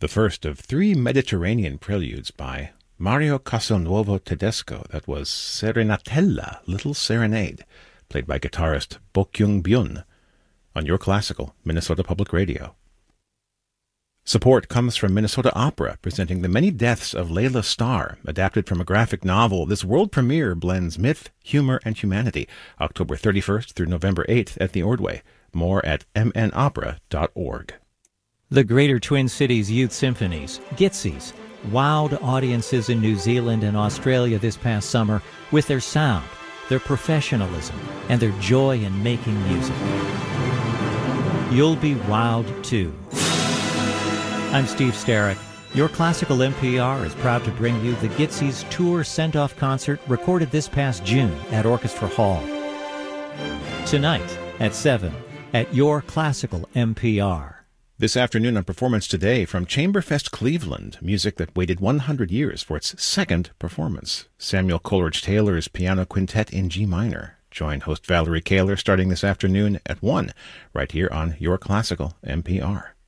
The first of three Mediterranean preludes by Mario Castelnuovo Tedesco. That was Serenatella, Little Serenade, played by guitarist Bokyung Byun, on Your Classical, Minnesota Public Radio. Support comes from Minnesota Opera, presenting The Many Deaths of Layla Starr, adapted from a graphic novel. This world premiere blends myth, humor, and humanity, October 31st through November 8th at the Ordway. More at mnopera.org. The Greater Twin Cities Youth Symphonies, GITSYs, wowed audiences in New Zealand and Australia this past summer with their sound, their professionalism, and their joy in making music. You'll be wowed too. I'm Steve Starrick. Your Classical NPR is proud to bring you the GITSYs Tour Send-Off Concert recorded this past June at Orchestra Hall. Tonight at 7 at Your Classical NPR. This afternoon on Performance Today from Chamberfest Cleveland, music that waited 100 years for its second performance. Samuel Coleridge Taylor's Piano Quintet in G minor. Join host Valerie Kaler starting this afternoon at 1, right here on Your Classical NPR.